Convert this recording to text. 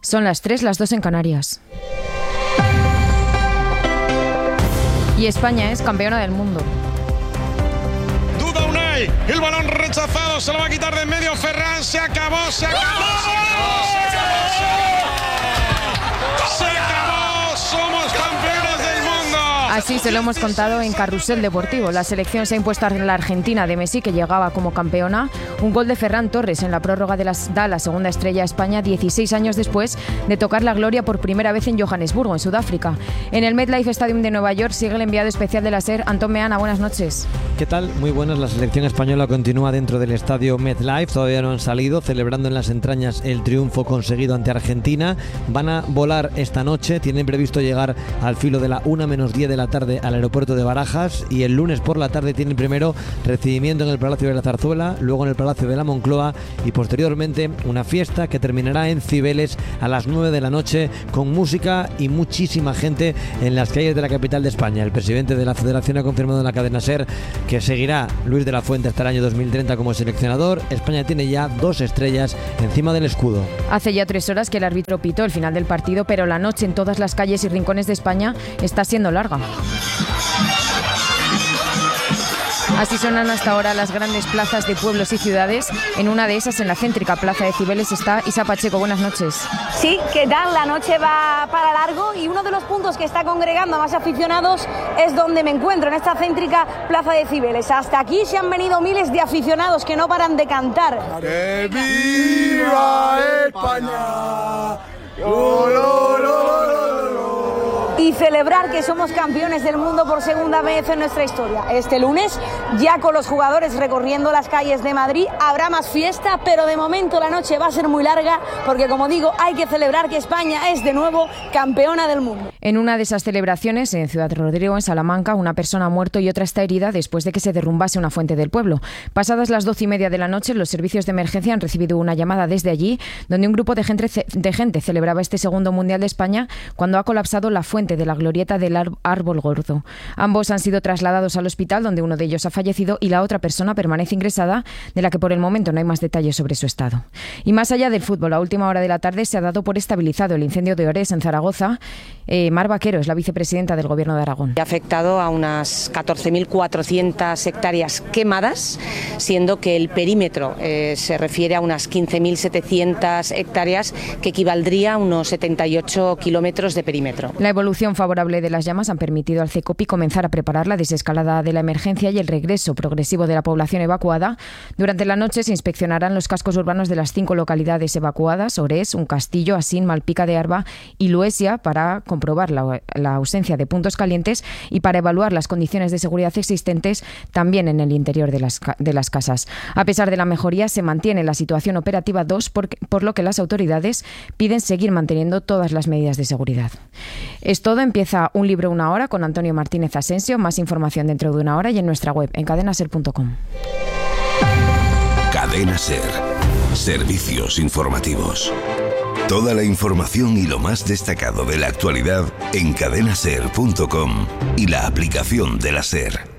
Son las 3, las 2 en Canarias. Y España es campeona del mundo. Duda Unai, el balón rechazado, se lo va a quitar de en medio Ferran, se acabó. Se acabó, somos campeones del mundo. Así se lo hemos contado en Carrusel Deportivo. La selección se ha impuesto a la Argentina de Messi, que llegaba como campeona. Un gol de Ferran Torres en la prórroga da la segunda estrella a España 16 años después de tocar la gloria por primera vez en Johannesburgo, en Sudáfrica. En el MetLife Stadium de Nueva York sigue el enviado especial de la SER, Antón Meana. Buenas noches. ¿Qué tal? Muy buenas. La selección española continúa dentro del estadio MetLife. Todavía no han salido, celebrando en las entrañas el triunfo conseguido ante Argentina. Van a volar esta noche. Tienen previsto llegar al filo de la 1:10 de la tarde al aeropuerto de Barajas, y el lunes por la tarde tienen primero recibimiento en el Palacio de la Zarzuela, luego en el Palacio de la Moncloa y posteriormente una fiesta que terminará en Cibeles a las 9 de la noche con música y muchísima gente en las calles de la capital de España. El presidente de la Federación ha confirmado en la cadena SER que seguirá Luis de la Fuente hasta el año 2030 como seleccionador. España tiene ya 2 estrellas encima del escudo. Hace ya 3 horas que el árbitro pitó el final del partido, pero la noche en todas las calles y rincones de España está siendo larga. Así sonan hasta ahora las grandes plazas de pueblos y ciudades. En una de esas, en la céntrica plaza de Cibeles, está Isa Pacheco. Buenas noches. Sí, ¿qué tal? La noche va para largo y uno de los puntos que está congregando a más aficionados es donde me encuentro, en esta céntrica plaza de Cibeles. Hasta aquí se han venido miles de aficionados que no paran de cantar. ¡Que viva España! Y celebrar que somos campeones del mundo por segunda vez en nuestra historia. Este lunes, ya con los jugadores recorriendo las calles de Madrid, habrá más fiesta, pero de momento la noche va a ser muy larga, porque como digo, hay que celebrar que España es de nuevo campeona del mundo. En una de esas celebraciones, en Ciudad Rodrigo, en Salamanca, una persona ha muerto y otra está herida después de que se derrumbase una fuente del pueblo. Pasadas las 12:30 de la noche, los servicios de emergencia han recibido una llamada desde allí, donde un grupo de gente celebraba este segundo Mundial de España cuando ha colapsado la fuente de la glorieta del Árbol Gordo. Ambos han sido trasladados al hospital, donde uno de ellos ha fallecido y la otra persona permanece ingresada, de la que por el momento no hay más detalles sobre su estado. Y más allá del fútbol, a última hora de la tarde se ha dado por estabilizado el incendio de Orés, en Zaragoza. Mar Vaquero es la vicepresidenta del Gobierno de Aragón. Ha afectado a unas 14.400 hectáreas quemadas, siendo que el perímetro se refiere a unas 15.700 hectáreas, que equivaldría a unos 78 kilómetros de perímetro. La evolución favorable de las llamas han permitido al CECOPI comenzar a preparar la desescalada de la emergencia y el regreso progresivo de la población evacuada. Durante la noche se inspeccionarán los cascos urbanos de las 5 localidades evacuadas: Orés, Un Castillo, Asín, Malpica de Arba y Luesia, para comprobar la ausencia de puntos calientes y para evaluar las condiciones de seguridad existentes también en el interior de las casas. A pesar de la mejoría, se mantiene la situación operativa 2, por lo que las autoridades piden seguir manteniendo todas las medidas de seguridad. Es todo. Empieza Un libro, una hora con Antonio Martínez Asensio. Más información dentro de una hora y en nuestra web, en cadenaser.com. Cadena Ser. Servicios informativos. Toda la información y lo más destacado de la actualidad en cadenaser.com y la aplicación de la SER.